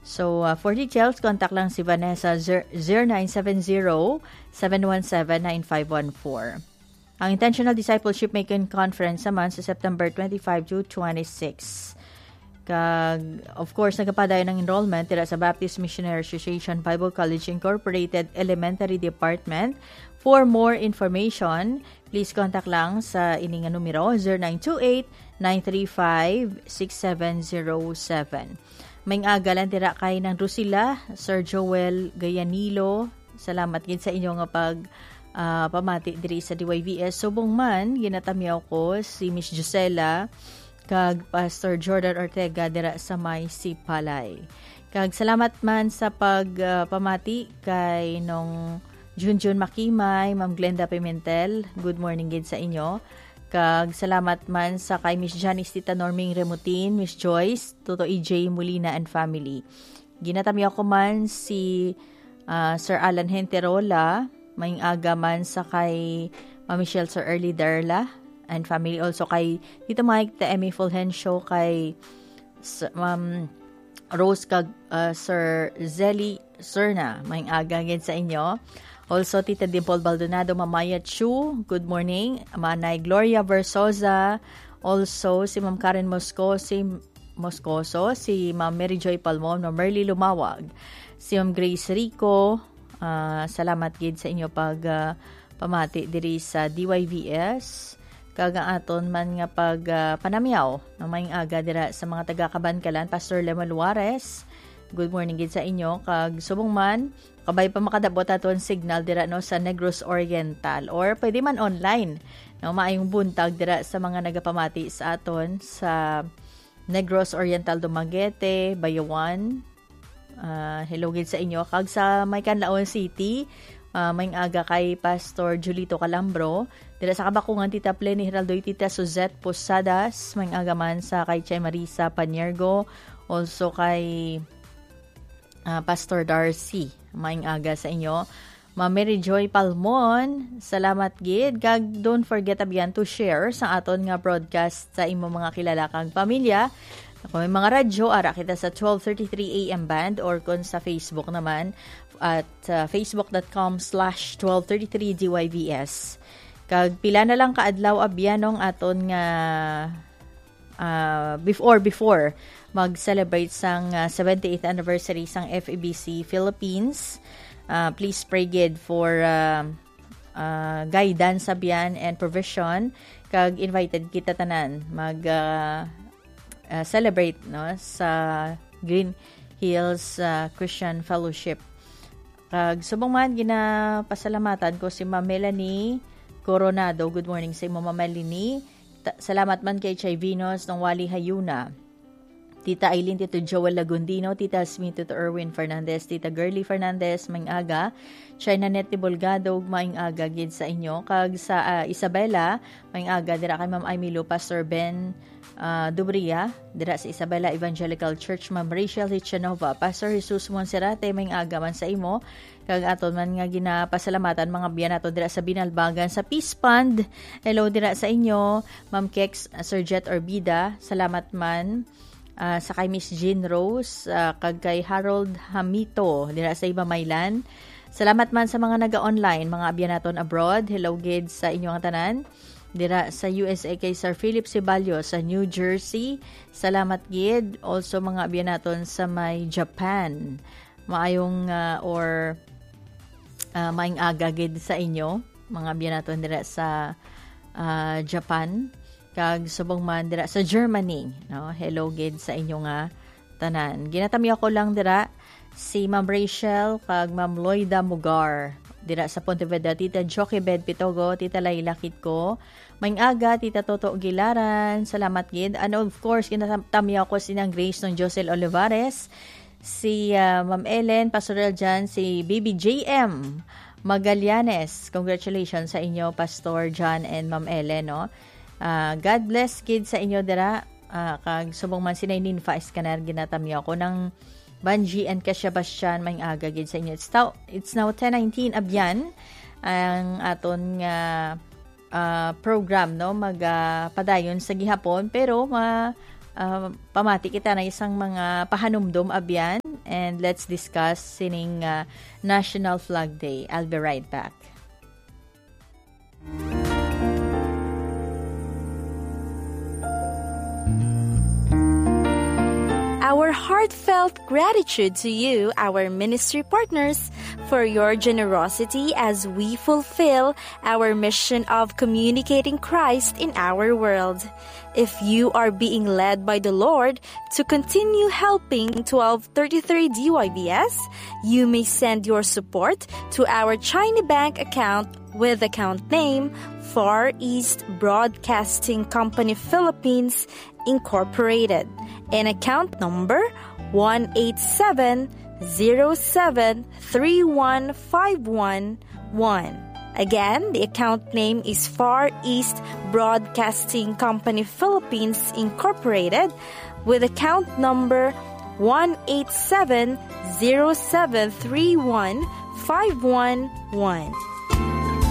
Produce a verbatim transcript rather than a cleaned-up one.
So, uh, for details, contact lang si Vanessa zero nine seven zero, seven one seven, nine five one four. Ang Intentional Discipleship Making Conference naman sa September twenty-five to twenty-six. Kag, of course, nagpadayon ng enrollment tira sa Baptist Missionary Association Bible College Incorporated Elementary Department. For more information, please contact lang sa ining numero zero nine two eight, nine three five, six seven zero seven. May agalan tira kay ng Rusila, Sir Joel Gayanilo. Salamat gid sa inyo nga pag uh, pamati diri sa D Y V S subong man ginatamiaw ko si Miss Gisela kag Pastor Jordan Ortega dira sa may Sipalay. Kag salamat man sa pag uh, pamati kay nung Junjun Makimay, Ma'am Glenda Pimentel. Good morning gid sa inyo. Kag salamat man sa kay Miss Janice Tita Norming Remutin, Miss Joyce, Toto E J Molina and family. Ginatamiaw ko man si uh, Sir Alan Henterola, may aga man sa kay Ma'am Michelle Sir Early Darla and family, also kay Tito Mike the Emmy Fulgencio, kay Ma'am Rose kag uh, Sir Zelly Serna, may aga gid sa inyo. Also, Tita Dimple Baldonado, Mamaya Chu, good morning. Manay Gloria Versosa. Also, si Ma'am Karen Mosco, si Moscoso, si Ma'am Mary Joy Palmon, Ma'am Merly Lumawag, si Ma'am Grace Rico. Uh, salamat gid sa inyo pag uh, pamati diri sa D Y V S. Kagang aton man nga pag uh, panamyaw ng may aga dira sa mga taga-Kabankalan, Pastor Lemon Juarez. Good morning gid sa inyo. Kag subong man kabay pa makadabot aton signal dira no sa Negros Oriental or pwede man online no, maayong buntag dira sa mga nagapamati sa aton sa Negros Oriental, Dumaguete, Bayawan. Uh, hello gid sa inyo. Kag sa may Canlaon City, uh, may aga kay Pastor Julito Calambro. Dira sa Kabakungan, Tita Pleni Heraldo, Tita Suzette Posadas. May aga man sa kay Chay Marisa Paniergo. Also kay Uh, Pastor Darcy, maing aga sa inyo. Ma'am Mary Joy Palmon, salamat gid. Kag don't forget abyan to share sa aton nga broadcast sa imo mga kilala kang pamilya. Kung may mga radyo, ara kita sa twelve thirty-three A M band or kung sa Facebook naman at uh, facebook.com slash 1233 DYVS. Kag pila na lang kaadlaw abyanong aton nga uh, before before mag-celebrate sang uh, seventy-eighth anniversary sang F E B C Philippines. Uh, please pray good for uh, uh, guidance sabian and provision. Kag invited kita tanan mag uh, uh, celebrate no sa Green Hills uh, Christian Fellowship. Kag subong man ginapasalamatan ko si Ma'am Melanie Coronado. Good morning sa imo Ma'am Melanie. Ta- salamat man kay Chay Vinos ng Wali Hayuna. Tita Aileen, Tito Joel Lagundino, Tita Smith, Tito Erwin Fernandez, Tita Girly Fernandez, maing aga. China Net Bolgado, maing aga gid sa inyo. Kag sa uh, Isabela, maing aga dira kay Ma'am Aimilo, Pastor Ben uh, Dubria, dira sa Isabela Evangelical Church, Ma'am Rachel Hitchanova, Pastor Jesus Monserrate, maing aga man sa imo. Kag aton man nga ginapasalamatan mga biyan nato dira sa Binalbagan sa Peace Fund. Hello dira sa inyo, Ma'am Kex, uh, Sir Jet Orbida, salamat man. Uh, sa kay Miss Jean Rose, uh, kag kay Harold Hamito dira sa Iba Maylan. Salamat man sa mga naga-online, mga abyan naton abroad. Hello gid sa inyong tanan. Dira sa U S A kay Sir Philip Sibalyo sa New Jersey. Salamat gid. Also mga abyan naton sa may Japan. Maayong uh, or uh, maayong aga gid sa inyo, mga abyan naton dira sa uh, Japan. Kag subong man dira sa Germany, no? Hello gid sa inyo nga tanan. Ginatami ako lang dira si Ma'am Rachel kag Ma'am Loida Mugar dira sa Pontevedra, Tita Jockey Bed Pitogo, Tita Layla Kitko, maing aga Tita Toto Gilaran, salamat gid. And of course ginatami ako si Nang Grace ng Josel Olivares, si uh, Ma'am Ellen Pastoral Jan, si Baby J M Magallanes. Congratulations sa inyo Pastor John and Ma'am Ellen, no? Uh, God bless kids sa inyo dira. Uh, kag subong man sinay Ninfa Iskaner ginatami ako ng Banji and Kasyabastian may aga gid sa inyo. It's now, it's now ten nineteen abyan ang aton nga uh, program, no, magpadayon uh, sa gihapon pero ma uh, pamati kita na isang mga pahanumdom abyan and let's discuss sining uh, National Flag Day. I'll be right back. Our heartfelt gratitude to you, our ministry partners, for your generosity as we fulfill our mission of communicating Christ in our world. If you are being led by the Lord to continue helping twelve thirty-three D Y B S, you may send your support to our China Bank account with account name Far East Broadcasting Company Philippines Incorporated and account number one eight seven zero seven three one five one one. Again, the account name is Far East Broadcasting Company Philippines Incorporated with account number one eight seven zero seven three one five one one.